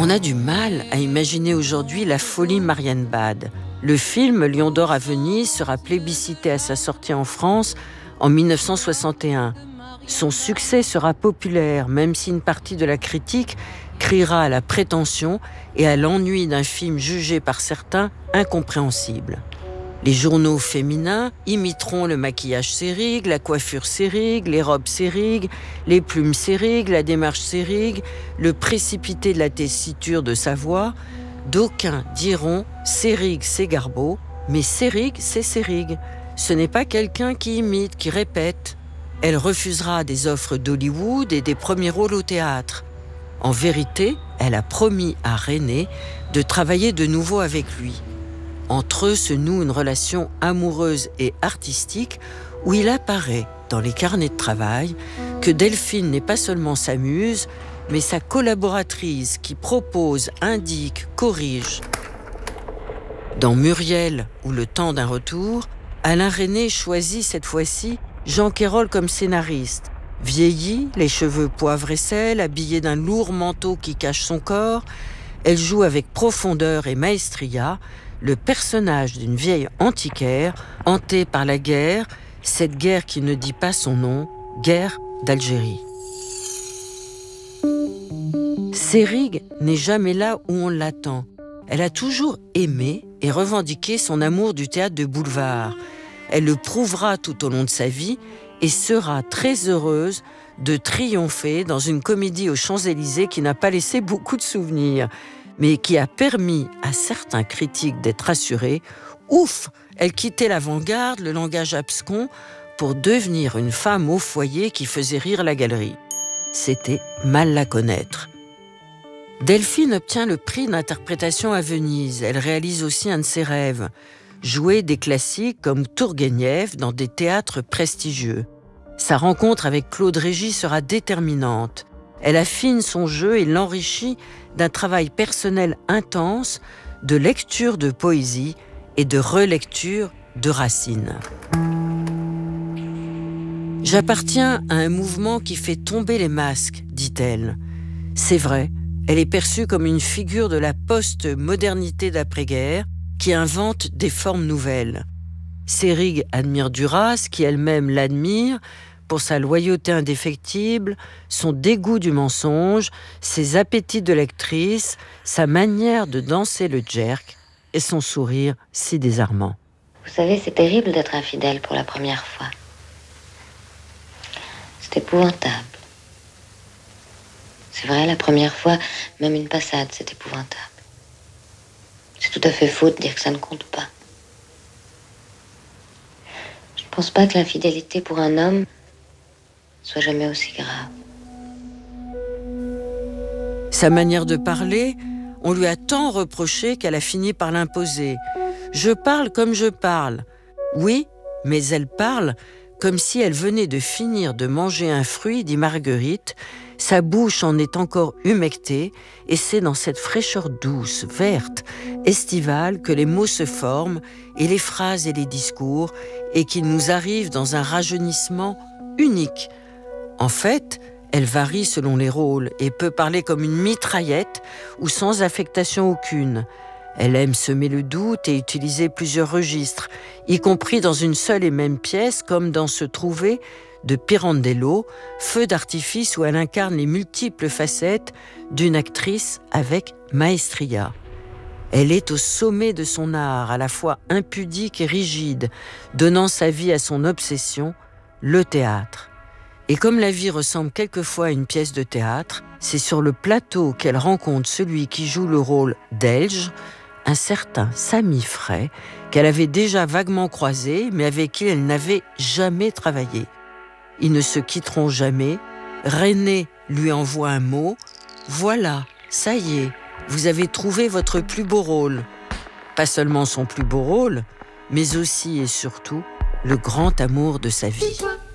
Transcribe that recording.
On a du mal à imaginer aujourd'hui la folie Marianne Bad. Le film Lion d'or à Venise sera plébiscité à sa sortie en France en 1961. Son succès sera populaire, même si une partie de la critique criera à la prétention et à l'ennui d'un film jugé par certains incompréhensible. Les journaux féminins imiteront le maquillage Seyrig, la coiffure Seyrig, les robes Seyrig, les plumes Seyrig, la démarche Seyrig, le précipité de la tessiture de sa voix. D'aucuns diront Seyrig, c'est Garbeau, mais Seyrig, c'est Seyrig. Ce n'est pas quelqu'un qui imite, qui répète. Elle refusera des offres d'Hollywood et des premiers rôles au théâtre. En vérité, elle a promis à René de travailler de nouveau avec lui. Entre eux se noue une relation amoureuse et artistique où il apparaît dans les carnets de travail que Delphine n'est pas seulement sa muse, mais sa collaboratrice qui propose, indique, corrige. Dans Muriel ou Le temps d'un retour, Alain Resnais choisit cette fois-ci Jean Quérol comme scénariste. Vieillie, les cheveux poivre et sel, habillée d'un lourd manteau qui cache son corps, elle joue avec profondeur et maestria le personnage d'une vieille antiquaire hantée par la guerre, cette guerre qui ne dit pas son nom, guerre d'Algérie. Seyrig n'est jamais là où on l'attend. Elle a toujours aimé et revendiqué son amour du théâtre de boulevard. Elle le prouvera tout au long de sa vie et sera très heureuse de triompher dans une comédie aux Champs-Élysées qui n'a pas laissé beaucoup de souvenirs, mais qui a permis à certains critiques d'être rassurés. Ouf, elle quittait l'avant-garde, le langage abscon, pour devenir une femme au foyer qui faisait rire la galerie. C'était mal la connaître. Delphine obtient le prix d'interprétation à Venise. Elle réalise aussi un de ses rêves, jouer des classiques comme Tourguenieff dans des théâtres prestigieux. Sa rencontre avec Claude Régis sera déterminante. Elle affine son jeu et l'enrichit d'un travail personnel intense, de lecture de poésie et de relecture de Racine. « J'appartiens à un mouvement qui fait tomber les masques, dit-elle. C'est vrai, elle est perçue comme une figure de la post-modernité d'après-guerre qui invente des formes nouvelles. Seyrig admire Duras, qui elle-même l'admire, pour sa loyauté indéfectible, son dégoût du mensonge, ses appétits de lectrice, sa manière de danser le jerk et son sourire si désarmant. Vous savez, c'est terrible d'être infidèle pour la première fois. C'est épouvantable. C'est vrai, la première fois, même une passade, c'est épouvantable. C'est tout à fait faux de dire que ça ne compte pas. Je ne pense pas que l'infidélité pour un homme soit jamais aussi grave. Sa manière de parler, on lui a tant reproché qu'elle a fini par l'imposer. Je parle comme je parle. Oui, mais elle parle comme si elle venait de finir de manger un fruit, dit Marguerite. Sa bouche en est encore humectée, et c'est dans cette fraîcheur douce, verte, estivale que les mots se forment, et les phrases et les discours, et qu'ils nous arrivent dans un rajeunissement unique. En fait, elle varie selon les rôles et peut parler comme une mitraillette ou sans affectation aucune. Elle aime semer le doute et utiliser plusieurs registres, y compris dans une seule et même pièce, comme dans Ce Trouvé de Pirandello, feu d'artifice où elle incarne les multiples facettes d'une actrice avec maestria. Elle est au sommet de son art, à la fois impudique et rigide, donnant sa vie à son obsession, le théâtre. Et comme la vie ressemble quelquefois à une pièce de théâtre, c'est sur le plateau qu'elle rencontre celui qui joue le rôle d'Elge, un certain Samy Frey, qu'elle avait déjà vaguement croisé, mais avec qui elle n'avait jamais travaillé. Ils ne se quitteront jamais. René lui envoie un mot. « Voilà, ça y est, vous avez trouvé votre plus beau rôle. » Pas seulement son plus beau rôle, mais aussi et surtout le grand amour de sa vie.